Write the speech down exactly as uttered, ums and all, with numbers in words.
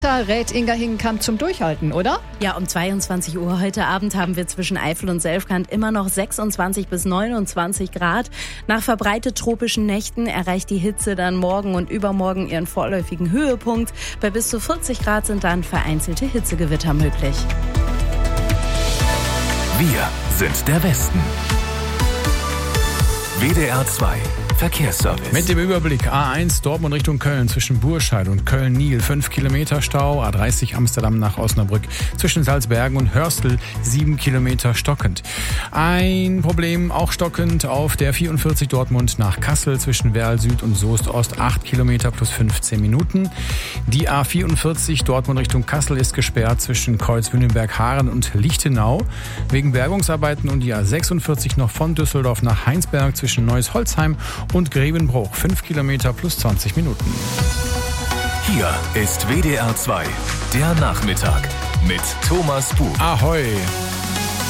Da rät Inga Hingenkamp zum Durchhalten, oder? Ja, um zweiundzwanzig Uhr heute Abend haben wir zwischen Eifel und Selfkant immer noch sechsundzwanzig bis neunundzwanzig Grad. Nach verbreitet tropischen Nächten erreicht die Hitze dann morgen und übermorgen ihren vorläufigen Höhepunkt. Bei bis zu vierzig Grad sind dann vereinzelte Hitzegewitter möglich. Wir sind der Westen. W D R zwei Verkehrsservice. Mit dem Überblick A eins Dortmund Richtung Köln zwischen Burscheid und Köln-Niel fünf Kilometer Stau, A dreißig Amsterdam nach Osnabrück zwischen Salzbergen und Hörstel sieben Kilometer stockend. Ein Problem auch stockend auf der vierundvierzig Dortmund nach Kassel zwischen Werl Süd und Soest Ost acht Kilometer plus fünfzehn Minuten. Die A vierundvierzig Dortmund Richtung Kassel ist gesperrt zwischen Kreuz-Wünnenberg-Haaren und Lichtenau wegen Bergungsarbeiten und die A sechsundvierzig noch von Düsseldorf nach Heinsberg zwischen Neuss-Holzheim und Grevenbruch fünf Kilometer plus zwanzig Minuten. Hier ist W D R zwei, der Nachmittag mit Thomas Buch. Ahoi!